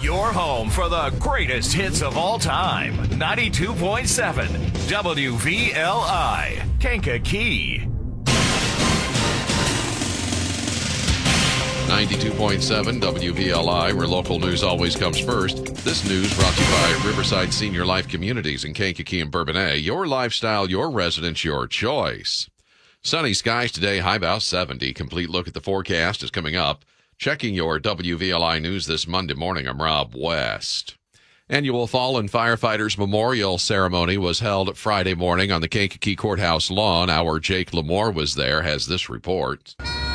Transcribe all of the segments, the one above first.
Your home for the greatest hits of all time. 92.7 WVLI, Kankakee. 92.7 WVLI, where local news always comes first. This news brought to you by Riverside Senior Life Communities in Kankakee and Bourbonnais. Your lifestyle, your residence, your choice. Sunny skies today, high about 70. Complete look at the forecast is coming up. Checking your WVLI news this Monday morning, I'm Rob West. Annual Fallen Firefighters Memorial Ceremony was held Friday morning on the Kankakee Courthouse lawn. Our Jake Lamore was there, has this report.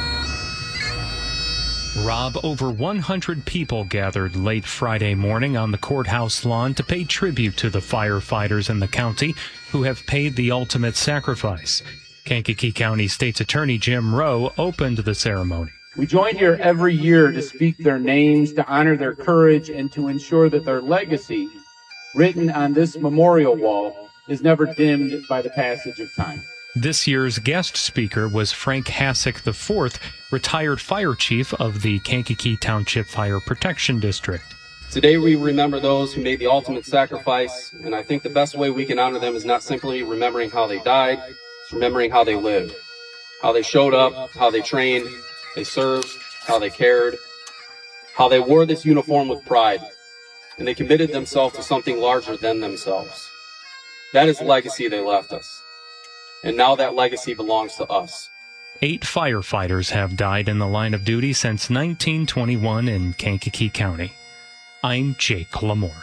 Rob, over 100 people gathered late Friday morning on the courthouse lawn to pay tribute to the firefighters in the county who have paid the ultimate sacrifice. Kankakee County State's Attorney Jim Rowe opened the ceremony. We join here every year to speak their names, to honor their courage, and to ensure that their legacy, written on this memorial wall, is never dimmed by the passage of time. This year's guest speaker was Frank Hassick IV, retired fire chief of the Kankakee Township Fire Protection District. Today we remember those who made the ultimate sacrifice, and I think the best way we can honor them is not simply remembering how they died, it's remembering how they lived, how they showed up, how they trained, they served, how they cared, how they wore this uniform with pride, and they committed themselves to something larger than themselves. That is the legacy they left us, and now that legacy belongs to us. 8 firefighters have died in the line of duty since 1921 in Kankakee County. I'm Jake Lamore.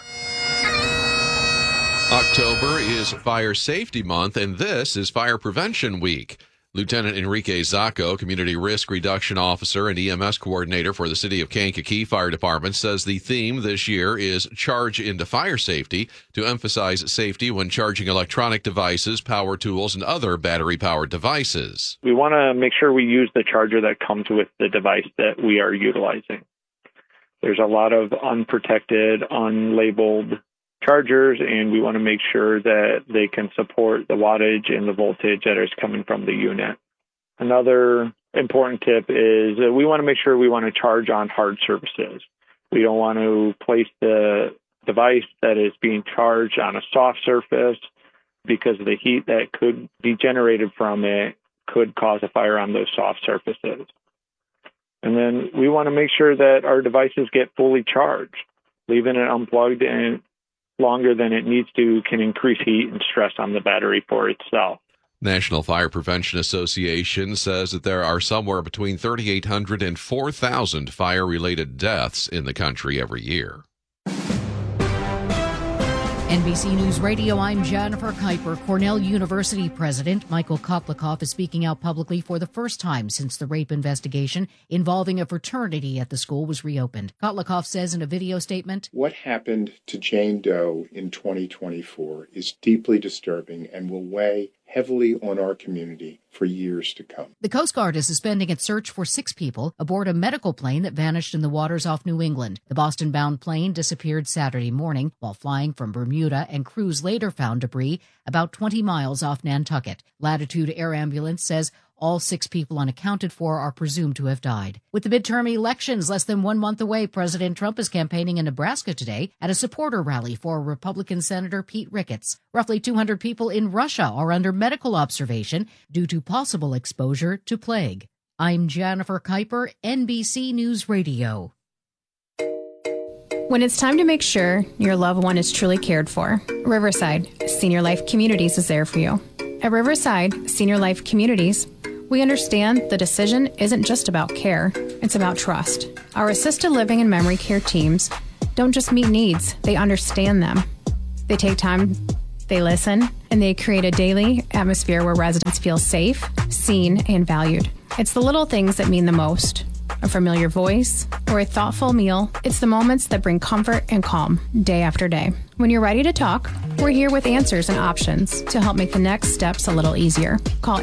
October is Fire Safety Month, and this is Fire Prevention Week. Lieutenant Enrique Zacco, Community Risk Reduction Officer and EMS Coordinator for the City of Kankakee Fire Department, says the theme this year is Charge into Fire Safety to emphasize safety when charging electronic devices, power tools, and other battery-powered devices. We want to make sure we use the charger that comes with the device that we are utilizing. There's a lot of unprotected, unlabeled chargers, and we want to make sure that they can support the wattage and the voltage that is coming from the unit. Another important tip is that we want to make sure we want to charge on hard surfaces. We don't want to place the device that is being charged on a soft surface because the heat that could be generated from it could cause a fire on those soft surfaces. And then we want to make sure that our devices get fully charged. Leaving it unplugged and longer than it needs to can increase heat and stress on the battery for itself. National Fire Prevention Association says that there are somewhere between 3,800 and 4,000 fire-related deaths in the country every year. NBC News Radio, I'm Jennifer Kuiper. Cornell University President Michael Koplikoff is speaking out publicly for the first time since the rape investigation involving a fraternity at the school was reopened. Koplikoff says in a video statement, "What happened to Jane Doe in 2024 is deeply disturbing and will weigh heavily on our community for years to come." The Coast Guard is suspending its search for 6 people aboard a medical plane that vanished in the waters off New England. The Boston-bound plane disappeared Saturday morning while flying from Bermuda, and crews later found debris about 20 miles off Nantucket. Latitude Air Ambulance says all 6 people unaccounted for are presumed to have died. With the midterm elections less than 1 month away, President Trump is campaigning in Nebraska today at a supporter rally for Republican Senator Pete Ricketts. Roughly 200 people in Russia are under medical observation due to possible exposure to plague. I'm Jennifer Kuiper, NBC News Radio. When it's time to make sure your loved one is truly cared for, Riverside Senior Life Communities is there for you. At Riverside Senior Life Communities, we understand the decision isn't just about care, it's about trust. Our assisted living and memory care teams don't just meet needs, they understand them. They take time, they listen, and they create a daily atmosphere where residents feel safe, seen, and valued. It's the little things that mean the most. A familiar voice, or a thoughtful meal. It's the moments that bring comfort and calm day after day. When you're ready to talk, we're here with answers and options to help make the next steps a little easier. Call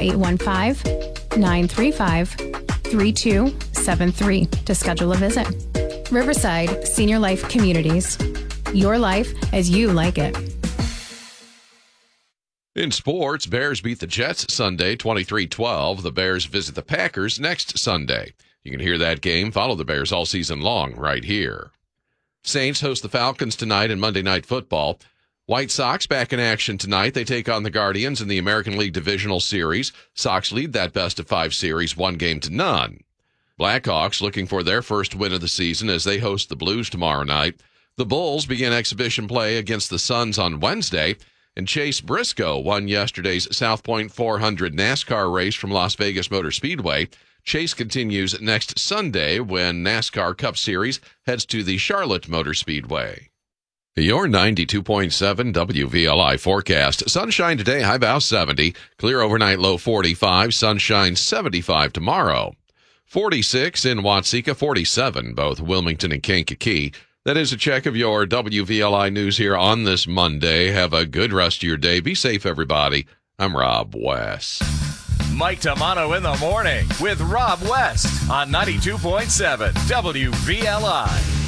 815-935-3273 to schedule a visit. Riverside Senior Life Communities. Your life as you like it. In sports, Bears beat the Jets Sunday 23-12. The Bears visit the Packers next Sunday. You can hear that game, follow the Bears all season long right here. Saints host the Falcons tonight in Monday Night Football. White Sox back in action tonight. They take on the Guardians in the American League Divisional Series. Sox lead that best-of-5 series 1-0. Blackhawks looking for their first win of the season as they host the Blues tomorrow night. The Bulls begin exhibition play against the Suns on Wednesday, and Chase Briscoe won yesterday's South Point 400 NASCAR race from Las Vegas Motor Speedway. Chase continues next Sunday when NASCAR Cup Series heads to the Charlotte Motor Speedway. Your 92.7 WVLI forecast. Sunshine today, high about 70. Clear overnight, low 45. Sunshine 75 tomorrow. 46 in Watseka, 47, both Wilmington and Kankakee. That is a check of your WVLI news here on this Monday. Have a good rest of your day. Be safe, everybody. I'm Rob West. Mike Tamano in the morning with Rob West on 92.7 WVLI.